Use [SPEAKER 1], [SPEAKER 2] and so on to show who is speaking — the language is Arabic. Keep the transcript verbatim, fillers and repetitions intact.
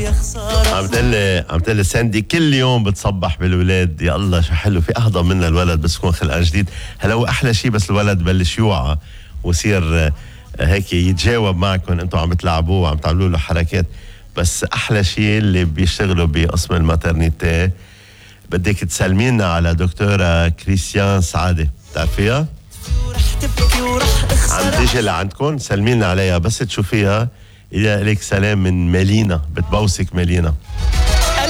[SPEAKER 1] عم تقلي عم تقلي ساندي كل يوم بتصبح بالولاد. يا الله شو حلو، في اهضم من الولد بس يكون خلقان جديد. هلا هو احلى شيء بس الولد بلش يوعى ويصير هيك يتجاوب معكم، انتم عم تلعبوه وعم تعملوا له حركات. بس احلى شيء اللي بيشتغلوا بقسم الماترنيتي. بدك تسلمينا على دكتورة كريستيان سعادة، بتعرفيها؟ عم تيجي لعندكم، سلمينا عليها بس تشوفيها. إلى لك سلام من مالينا، بتبوسك مالينا.